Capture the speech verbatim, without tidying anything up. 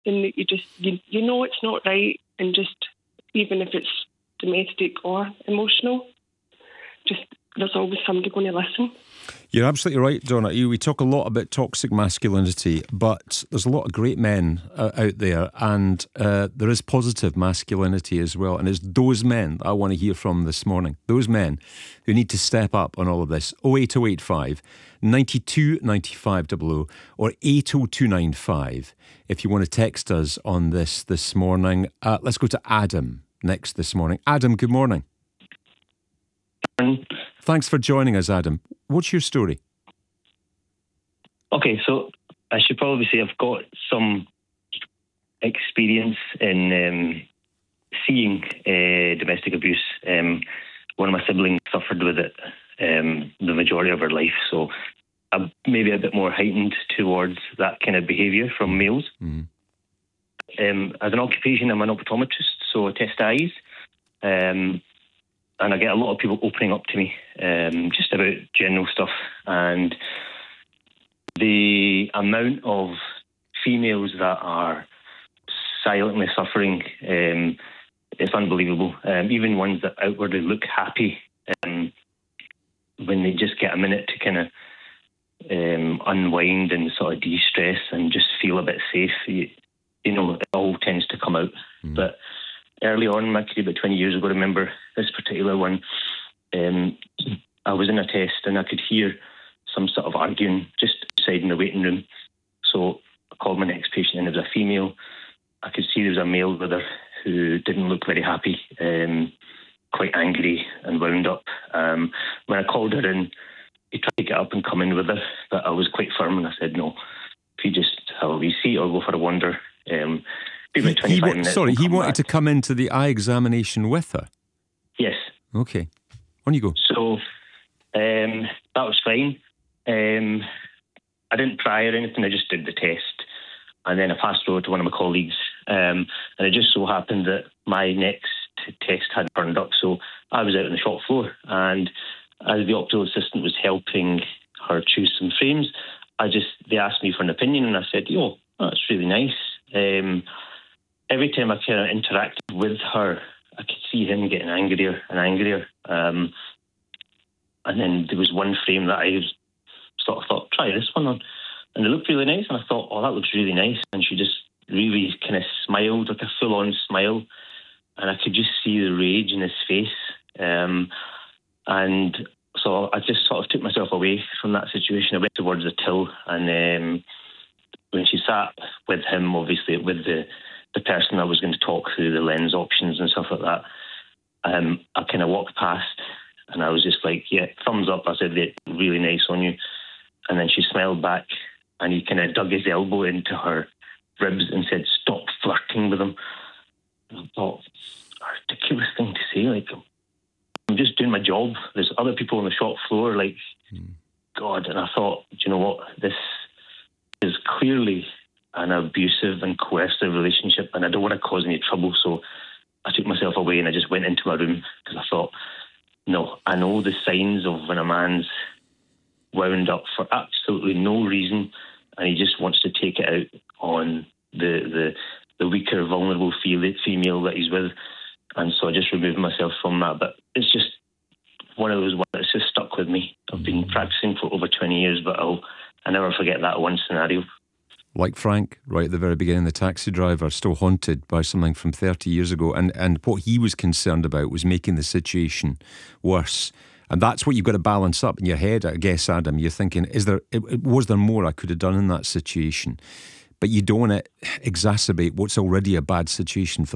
and you just you, you know it's not right, and just even if it's domestic or emotional, just there's always somebody going to listen. You're absolutely right, Donna. We talk a lot about toxic masculinity, but there's a lot of great men uh, out there, and uh, there is positive masculinity as well. And it's those men that I want to hear from this morning. Those men who need to step up on all of this. oh eight oh eight five, nine two nine five double oh or eight oh two nine five if you want to text us on this this morning. Uh, let's go to Adam next this morning. Adam, good morning. Thanks for joining us, Adam. What's your story? Okay, so I should probably say I've got some experience in um, seeing uh, domestic abuse. Um, one of my siblings suffered with it um, the majority of her life, so I'm maybe a bit more heightened towards that kind of behaviour from males. Mm. Um, as an occupation, I'm an optometrist, so I test eyes. Um, And I get a lot of people opening up to me um, just about general stuff. And the amount of females that are silently suffering um, is unbelievable. Um, even ones that outwardly look happy, um, when they just get a minute to kind of um, unwind and sort of de-stress and just feel a bit safe, you, you know, it all tends to come out. Mm. But early on in my career, about twenty years ago, I remember this particular one. Um, I was in a test and I could hear some sort of arguing just outside in the waiting room. So I called my next patient and it was a female. I could see there was a male with her who didn't look very happy, um, quite angry and wound up. Um, when I called her in, he tried to get up and come in with her, but I was quite firm and I said, no, if you just have a wee seat or go for a wander. Um, He, he, sorry, he wanted back. to come into the eye examination with her? Yes. Okay. On you go. So um, that was fine. Um, I didn't try or anything, I just did the test. And then I passed over to one of my colleagues. Um, and it just so happened that my next test had turned up. So I was out on the shop floor. And as the optical assistant was helping her choose some frames, I just they asked me for an opinion. And I said, oh, that's really nice. Um Every time I kind of interacted with her, I could see him getting angrier and angrier. Um, and then there was one frame that I sort of thought, try this one on. And it looked really nice. And I thought, oh, that looks really nice. And she just really kind of smiled, like a full-on smile. And I could just see the rage in his face. Um, and so I just sort of took myself away from that situation. I went towards the till. And um, when she sat with him, obviously, with the... the person I was going to talk through the lens options and stuff like that, um, I kind of walked past and I was just like, yeah, thumbs up. I said, yeah, really nice on you. And then she smiled back and he kind of dug his elbow into her ribs and said, stop flirting with him. And I thought, a ridiculous thing to say. Like, I'm just doing my job. There's other people on the shop floor, like, mm. God. And I thought, do you know what? This is clearly an abusive and coercive relationship, and I don't want to cause any trouble, so I took myself away and I just went into my room because I thought, no, I know the signs of when a man's wound up for absolutely no reason and he just wants to take it out on the the, the weaker, vulnerable female that he's with. And so I just removed myself from that. But it's just one of those ones that's just stuck with me. I've been practicing for over twenty years, but I'll I never forget that one scenario. Like Frank, right at the very beginning, the taxi driver, still haunted by something from thirty years ago. And, and what he was concerned about was making the situation worse. And that's what you've got to balance up in your head, I guess, Adam. You're thinking, is there, was there more I could have done in that situation? But you don't want to exacerbate what's already a bad situation for